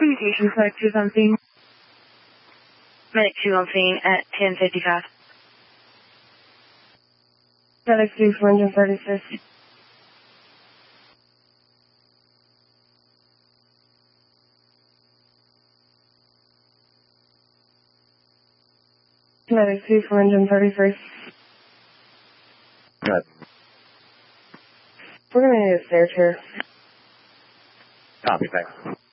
Communications, Medic 2's on scene. Medic 2 on scene at 10:55. Medic 2 for engine 36. Medic 2 for engine 33. Good. We're going to need a stair chair. Copy, thanks.